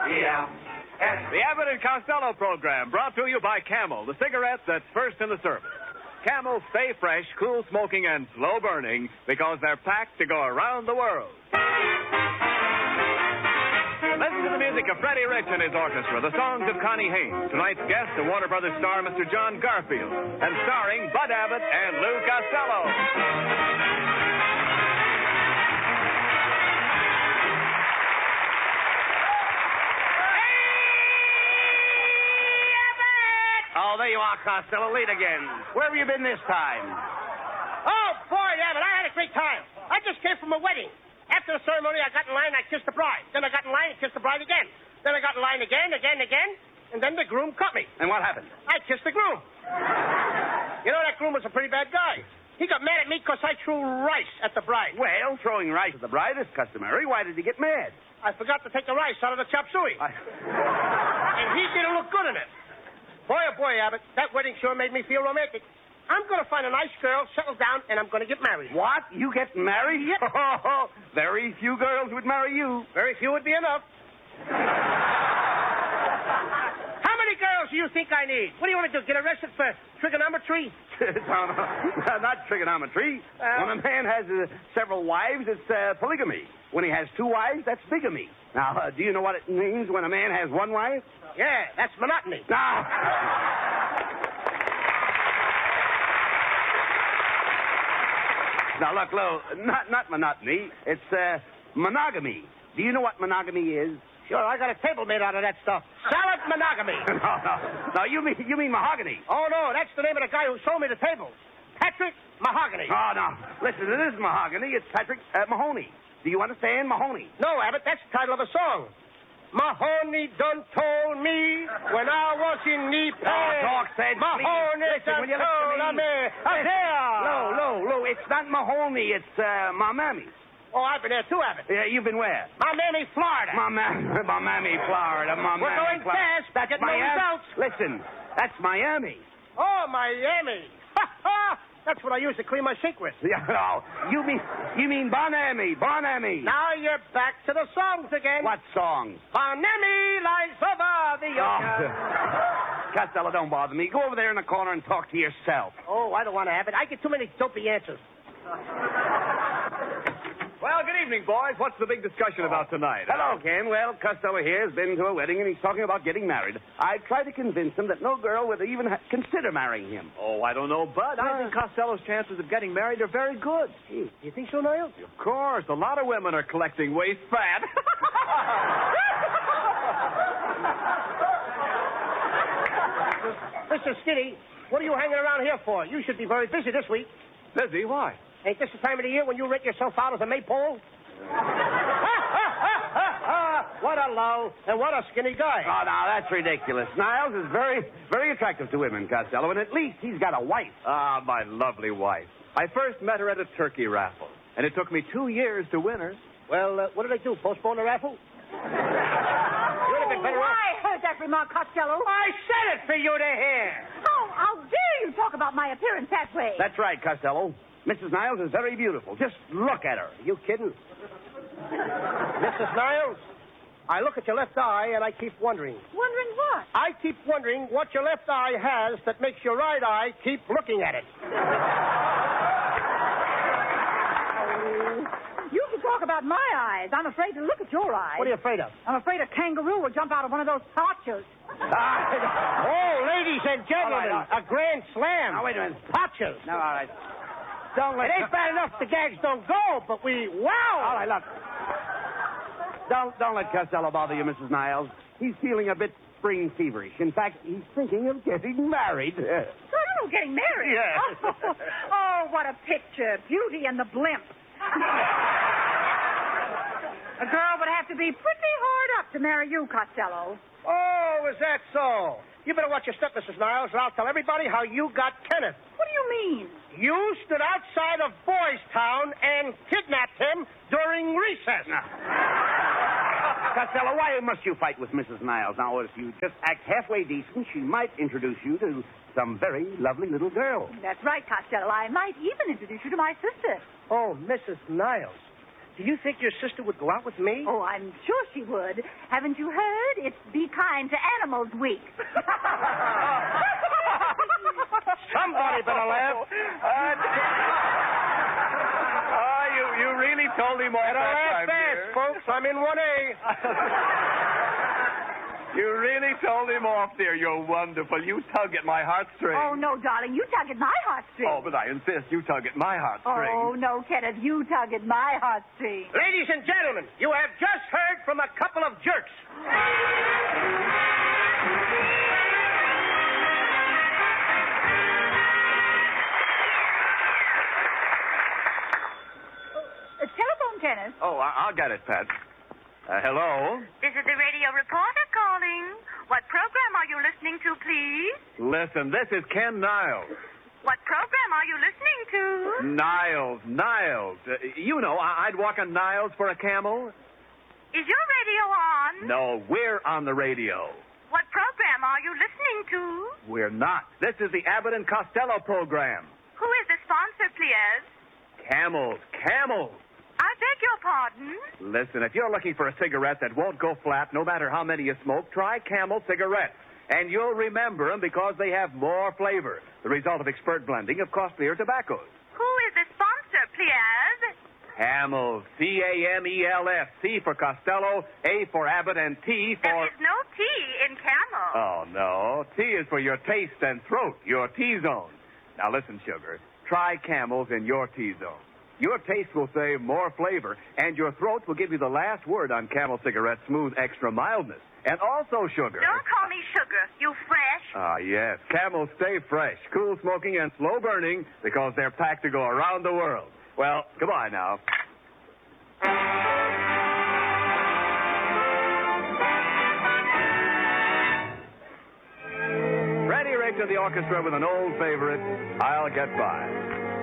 The Abbott and Costello program brought to you by Camel, the cigarette that's first in the service. Camel stay fresh, cool smoking, and slow burning because they're packed to go around the world. Listen to the music of Freddie Rich and his orchestra, the songs of Connie Haynes. Tonight's guest, the Warner Brothers star, Mr. John Garfield, and starring Bud Abbott and Lou Costello. Oh, there you are, Costello. Late again. Where have you been this time? Oh, boy, Abbott, I had a great time. I just came from a wedding. After the ceremony, I got in line, I kissed the bride. Then I got in line and kissed the bride again. Then I got in line again, and then the groom cut me. And what happened? I kissed the groom. You know, that groom was a pretty bad guy. He got mad at me because I threw rice at the bride. Well, throwing rice at the bride is customary. Why did he get mad? I forgot to take the rice out of the chop suey. And he didn't look good in it. Boy, oh boy, Abbott, that wedding sure made me feel romantic. I'm going to find a nice girl, settle down, and I'm going to get married. What? You get married? Yep. Very few girls would marry you. Very few would be enough. How many girls do you think I need? What do you want to do, get arrested for trigonometry? No, not trigonometry. When a man has several wives, it's polygamy. When he has two wives, that's bigamy. Now, do you know what it means when a man has one wife? Yeah, that's monotony. Now, look, Lou, not monotony. It's monogamy. Do you know what monogamy is? Sure, I got a table made out of that stuff. Salad monogamy. No, you mean mahogany. Oh, no, that's the name of the guy who sold me the table. Patrick Mahogany. Oh, no. Listen, it is mahogany. It's Patrick Mahoney. Do you understand? Mahoney. No, Abbott, that's the title of a song. Mahoney done told me when I was in the pain. Oh, talk sense, Mahoney done told me. Lou, it's not Mahoney. It's Mammy. Oh, I've been there too, Abbott. Yeah, you've been where? Miami, Florida. Miami, Florida. We're going fast. That's Get no Miami. results. Listen, that's Miami. Oh, Miami. That's what I use to clean my sink with. Yeah, no, you mean Bonami. Now you're back to the songs again. What songs? Bonami lies over the ocean. Costello, don't bother me. Go over there in the corner and talk to yourself. Oh, I don't want to have it. I get too many dopey answers. Well, good evening, boys. What's the big discussion about tonight? Hello, Ken. Well, Costello here has been to a wedding, and he's talking about getting married. I tried to convince him that no girl would even consider marrying him. Oh, I don't know, Bud. I think Costello's chances of getting married are very good. Gee, you think so, Niles? Of course. A lot of women are collecting waist fat. Mr. Skinny, what are you hanging around here for? You should be very busy this week. Busy? Why? Ain't this the time of the year when you rent yourself out as a maypole? What a low and what a skinny guy. Oh, now, that's ridiculous. Niles is very, very attractive to women, Costello, and at least he's got a wife. Ah, my lovely wife. I first met her at a turkey raffle, and it took me 2 years to win her. Well, what did they do, postpone the raffle? You'd have been better off. I heard that remark, Costello. I said it for you to hear. Oh, how dare you talk about my appearance that way? That's right, Costello. Mrs. Niles is very beautiful. Just look at her. You kidding? Mrs. Niles, I look at your left eye and I keep wondering. Wondering what? I keep wondering what your left eye has that makes your right eye keep looking at it. You can talk about my eyes. I'm afraid to look at your eyes. What are you afraid of? I'm afraid a kangaroo will jump out of one of those pouches. Oh, ladies and gentlemen, All right, a grand slam. Now, wait a minute. Patches. No, all right. Don't let... It ain't bad enough the gags don't go, but we... Wow! All right, look. Don't let Costello bother you, Mrs. Niles. He's feeling a bit spring feverish. In fact, he's thinking of getting married. Oh, getting married? Yes. Oh, what a picture. Beauty and the blimp. A girl would have to be pretty hard up to marry you, Costello. Oh, is that so? You better watch your step, Mrs. Niles, or I'll tell everybody how you got Kenneth. What do you mean? You stood outside of Boys Town and kidnapped him during recess. Costello, why must you fight with Mrs. Niles? Now, if you just act halfway decent, she might introduce you to some very lovely little girl. That's right, Costello. I might even introduce you to my sister. Oh, Mrs. Niles. Do you think your sister would go out with me? Oh, I'm sure she would. Haven't you heard? It's Be Kind to Animals Week. Somebody better laugh. You really told him off Better that laugh time, fast, dear. folks. I'm in 1A. You really told him off, dear. You're wonderful. You tug at my heartstrings. Oh, no, darling. You tug at my heartstrings. Oh, but I insist. You tug at my heartstrings. Oh, no, Kenneth. You tug at my heartstrings. Ladies and gentlemen, you have just heard from a couple of jerks. Telephone, Kenneth. Oh, I'll get it, Pat. Hello? This is the radio reporter calling. What program are you listening to, please? Listen, this is Ken Niles. What program are you listening to? Niles. You know, I'd walk on Niles for a camel. Is your radio on? No, we're on the radio. What program are you listening to? We're not. This is the Abbott and Costello program. Who is the sponsor, please? Camels. I beg your pardon? Listen, if you're looking for a cigarette that won't go flat no matter how many you smoke, try Camel cigarettes. And you'll remember them because they have more flavor, the result of expert blending of costlier tobaccos. Who is the sponsor, please? Camel, C-A-M-E-L-S. C for Costello, A for Abbott, and T for... There is no T in Camel. Oh, no. T is for your taste and throat, your T-zone. Now, listen, sugar. Try Camels in your T-zone. Your taste will say more flavor, and your throat will give you the last word on Camel cigarettes' smooth extra mildness. And also, sugar. Don't call me sugar, you fresh. Ah, yes. Camels stay fresh, cool smoking, and slow burning because they're packed to go around the world. Well, goodbye now. Ready, Rick, to the orchestra with an old favorite, I'll Get By.